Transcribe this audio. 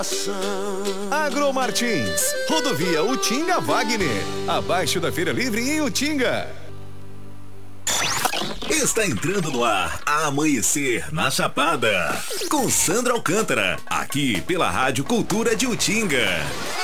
Agromartins, rodovia Utinga Wagner, abaixo da Feira Livre em Utinga. Está entrando no ar Amanhecer na Chapada, com Sandra Alcântara, aqui pela Rádio Cultura de Utinga.